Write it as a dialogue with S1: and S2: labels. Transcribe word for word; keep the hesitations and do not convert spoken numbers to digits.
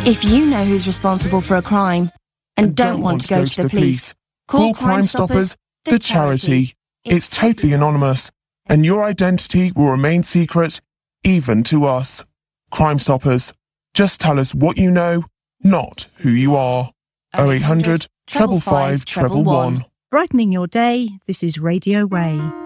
S1: If you know who's responsible for a crime and, and don't, don't want to go, go to the police, call Crime Stoppers, the charity. It's totally anonymous, and your identity will remain secret, even to us. Crime Stoppers. Just tell us what you know, not who you are. oh eight hundred, five five five, one one one.
S2: Brightening your day, this is Radio Way.